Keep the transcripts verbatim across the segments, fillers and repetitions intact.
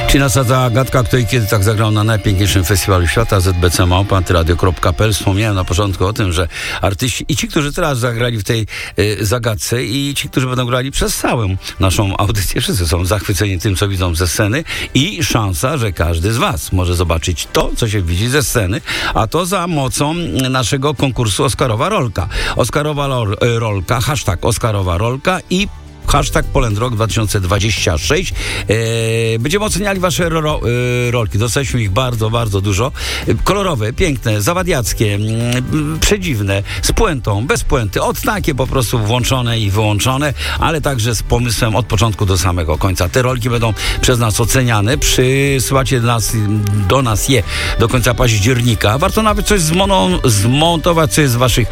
Czy nasza zagadka, kto i kiedy tak zagrał na najpiękniejszym festiwalu świata, Z B C małpa antyradio kropka p l. Wspomniałem na początku o tym, że artyści i ci, którzy teraz zagrali w tej y, zagadce, i ci, którzy będą grali przez całą naszą audycję, wszyscy są zachwyceni tym, co widzą ze sceny, i szansa, że każdy z was może zobaczyć to, co się widzi ze sceny, a to za mocą naszego konkursu Oscarowa Rolka. Oscarowa lor, y, Rolka, hashtag Oscarowa Rolka i hashtag Poland Rock dwa tysiące dwudziesty szósty. Eee, będziemy oceniali wasze ro, e, rolki. Dostaliśmy ich bardzo, bardzo dużo. Kolorowe, piękne, zawadiackie, m, przedziwne, z puentą, bez puenty, odznakie po prostu włączone i wyłączone, ale także z pomysłem od początku do samego końca. Te rolki będą przez nas oceniane. Przysyłacie do nas, do nas je do końca października. Warto nawet coś zmono, zmontować, co jest w waszych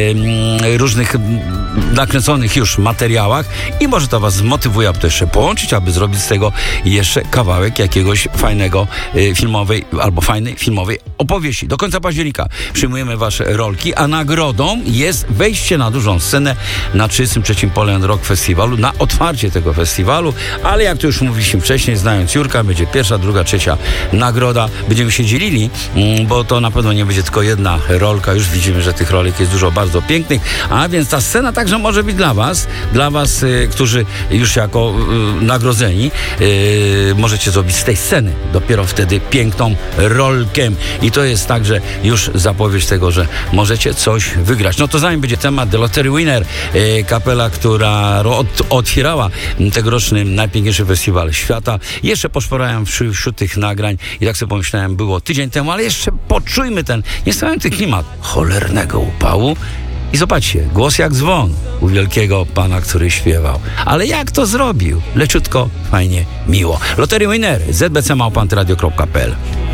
e, różnych nakręconych już materiałach, i może to was zmotywuje, aby to jeszcze połączyć, aby zrobić z tego jeszcze kawałek jakiegoś fajnego y, filmowej albo fajnej filmowej opowieści. Do końca października przyjmujemy wasze rolki, a nagrodą jest wejście na dużą scenę na trzydziestym trzecim Poland Rock Festiwalu, na otwarcie tego festiwalu, ale jak to już mówiliśmy wcześniej, znając Jurka, będzie pierwsza, druga, trzecia nagroda. Będziemy się dzielili, mm, bo to na pewno nie będzie tylko jedna rolka. Już widzimy, że tych rolek jest dużo bardzo pięknych, a więc ta scena także może być dla was, dla was, y, którzy już jako y, nagrodzeni y, możecie zrobić z tej sceny dopiero wtedy piękną rolkę. I to jest także już zapowiedź tego, że możecie coś wygrać. No to zanim będzie temat The Lottery Winner, y, kapela, która od, otwierała tegoroczny najpiękniejszy festiwal świata. Jeszcze poszporałem wśród, wśród tych nagrań i tak sobie pomyślałem, było tydzień temu, ale jeszcze poczujmy ten niesamowity klimat cholernego upału. I zobaczcie, głos jak dzwon u wielkiego pana, który śpiewał. Ale jak to zrobił? Leciutko, fajnie, miło. Lottery Winner, Z B C małpa antyradio kropka p l.